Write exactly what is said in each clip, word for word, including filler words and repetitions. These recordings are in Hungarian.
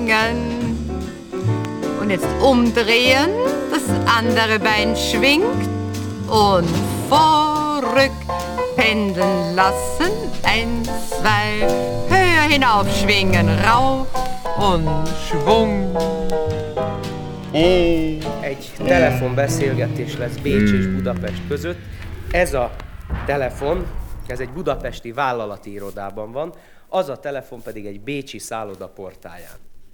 schwingen. Und jetzt umdrehen, das andere Bein schwingt und vorrück pendeln lassen. Eins, zwei, höher hinauf schwingen, rauf und Schwung. Egy telefonbeszélgetés lesz Bécs és Budapest között. Ez a telefon, ez egy budapesti vállalati irodában van, az a telefon pedig egy bécsi szálloda portáján.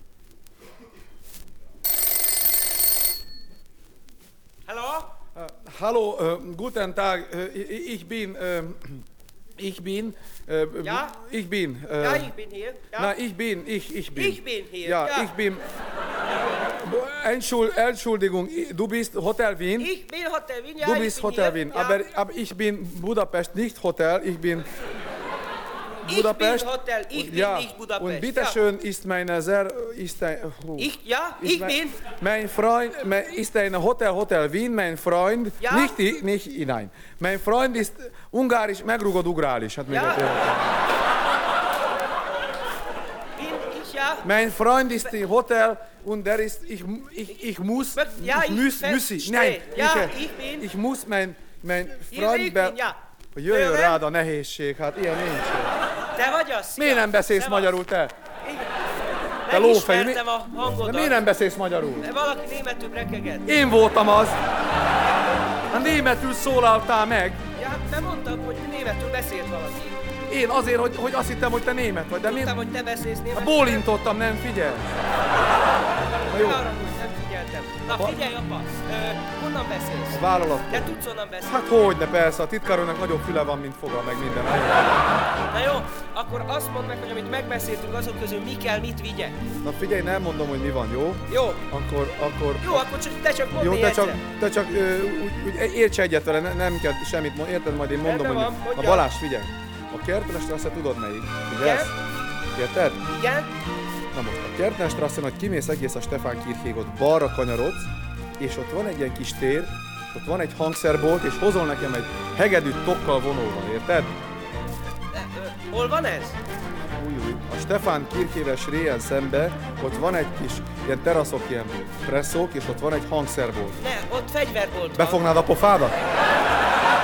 Hello? Uh, hallo, uh, guten Tag, uh, ich bin, uh, ich bin, uh, Ja? ich bin, uh, Ja, ich bin hier. Ja? Nein, ich bin, ich, ich bin. Ich bin hier, Ja, ja. ich bin. Entschuld, Entschuldigung, du bist Hotel Wien? Ich bin Hotel Wien, ja, Du ich bist bin Hotel hier. Wien, Ja. aber, aber ich bin Budapest, nicht Hotel, ich bin Ich Budapest. bin Hotel, ich bin ja. nicht Budapest. Und bitteschön, ist meine sehr, ist ein, oh. Ich, ja, Ist ich mein, bin. Mein Freund, mein, ist ein Hotel, Hotel Wien, mein Freund, Ja? nicht, ich- nicht, nein. Mein Freund ist ungarisch, megrugod ugrális. Hát még Ja? ott él. Bin ich, ja. Mein Freund ist im Hotel und der ist, ich, ich, ich muss, Ja, ich ich muss, ver- muss ich, verstehe. nein, Ja, ich, ich bin- ich muss mein, mein Hier, Freund, ich be, bin, ja. jöjjön Hören? rád a nehézség, hát ilyen nincs. Te vagy az? Szia. Miért nem beszélsz Szevasz. magyarul te? Te lófej, mi- Megismertem a hangodat. De miért nem beszélsz magyarul? De valaki németül rekeget. Én voltam az. A németül szólaltál meg. Ja, hát te mondtad, hogy németül beszélt valaki. Én azért, hogy, hogy azt hittem, hogy te német vagy, de miért? Tudtam, hogy te beszélsz Hát németül. bólintottam, nem figyel. Na jó, Ne haragudj, nem figyeltem. Na figyelj, apa, ö, honnan beszélsz? a vállalat. Te tudsz honnan beszélni? Hát hogyne, persze, a titkárőnek nagyobb füle van, mint foga, meg minden. Na jó, akkor azt mondd meg, hogy amit megbeszéltünk, azok közül mi kell, mit vigyek. Na figyelj, nem mondom, hogy mi van, jó? Jó, Akkor, akkor... jó, akkor csak, te csak mondd Jó, még te csak, egyszer. te csak ö, úgy, úgy érts egyet vele, ne, nem kell semmit mondani, érted? Majd én mondom, Rendben hogy... van, Na mondjad. Balázs, figyelj! A Kertnestrasse tudod melyik? Figyelsz? Érted? Igen? Na most, a Kertnestrassen, hogy kimész egész a Stefán Kirchig, ott balra kanyarodsz, és ott van egy ilyen kis tér, ott van egy hangszerbolt, és hozol nekem egy hegedűt tokkal vonóval, érted? De, ö, hol van ez? Új, új. A Stefán Kirchével Réjen szembe, ott van egy kis ilyen teraszok, ilyen presszók, és ott van egy hangszerbolt. Ne, ott fegyverbolt van. Befognád a pofádat?